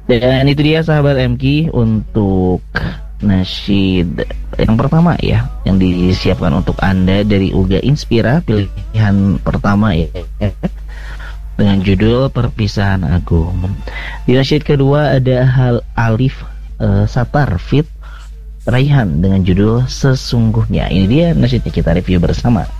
Dan itu dia sahabat MQ untuk nasyid yang pertama ya, yang disiapkan untuk Anda dari Uga Inspira, pilihan pertama ya, dengan judul Perpisahan Agung. Di nasyid kedua ada Alif Satar Fit Raihan dengan judul Sesungguhnya. Ini dia nasyidnya, kita review bersama.